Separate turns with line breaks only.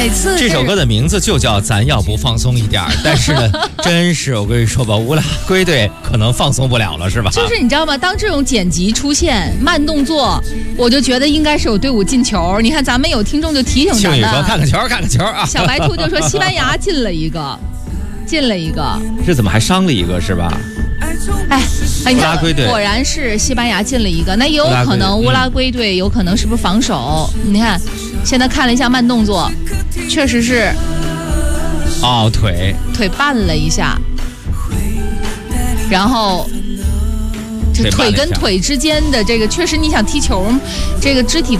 每次
这首歌的名字就叫咱要不放松一点，但是呢，真是我跟你说吧，乌拉圭队可能放松不了了，是吧？
就是你知道吗？当这种剪辑出现慢动作，我就觉得应该是有队伍进球。你看咱们有听众就提醒咱
庆宇说
们，
看看球，看看球啊！
小白兔就说西班牙进了一个，这
怎么还伤了一个是吧？
哎，
乌拉圭队
果然是西班牙进了一个，那也有可能乌拉圭队有可能是不是防守？你看，现在看了一下慢动作，确实是腿绊了一下，然后这腿跟腿之间的这个，确实你想踢球，这个肢体